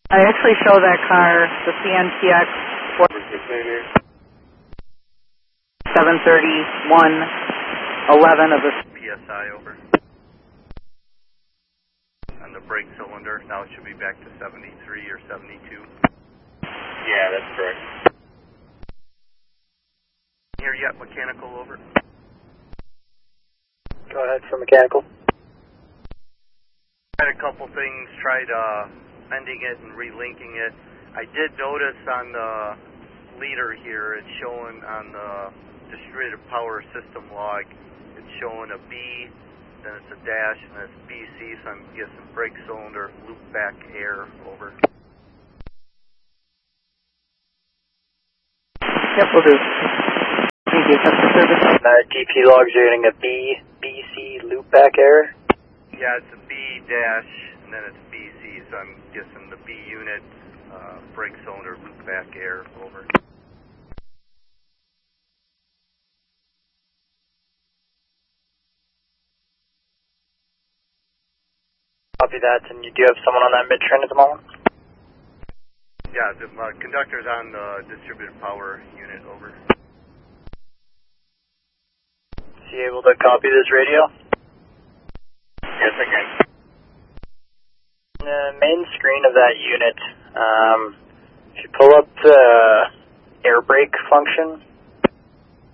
I actually show that car, the CNTX 73111 of the PSI over. On the brake cylinder, now it should be back to 73 or 72. Yeah, that's correct. Here yet, mechanical over. Go ahead for mechanical. Had a couple things, tried ending it and relinking it. I did notice on the leader here, it's showing on the distributed power system log, it's showing a B, then it's a dash, and then it's BC, so I'm guessing brake cylinder, loop back air, over. Yep, we'll do. Thank you, customer service. DP logs, you're getting a B, BC loopback error? Yeah, it's a B dash, and then it's BC, so I'm guessing the B unit, brake cylinder, loop back air, over. Copy that, and you do have someone on that mid-trend at the moment? Yeah, the conductor's on the distributed power unit, over. Is he able to copy this radio? Yes, I can. The main screen of that unit, if you pull up the air brake function,